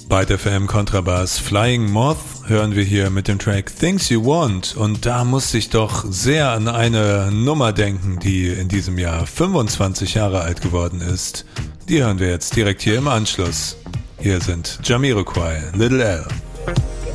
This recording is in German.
Byte FM Kontrabass Flying Moth hören wir hier mit dem Track Things You Want, und da musste ich doch sehr an eine Nummer denken, die in diesem Jahr 25 Jahre alt geworden ist. Die hören wir jetzt direkt hier im Anschluss. Hier sind Jamiroquai, Little L.